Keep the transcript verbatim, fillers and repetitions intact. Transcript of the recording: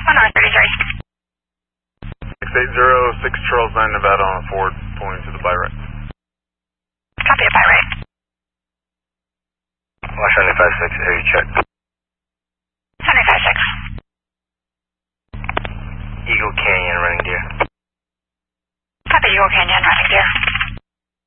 one R thirty-three. six eight zero, six Charles nine Nevada on a Ford, pulling to the by right. Copy it by right. one seventy-five six, area check. seventy-five six. Eagle Canyon, running deer. Copy Eagle Canyon, running deer.